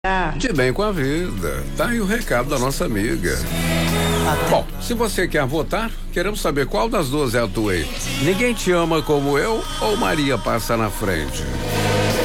De bem com a vida. Tá aí o recado da nossa amiga. Bom, se você quer votar, queremos saber qual das duas é a tua aí. Ninguém te ama como eu ou Maria passa na frente?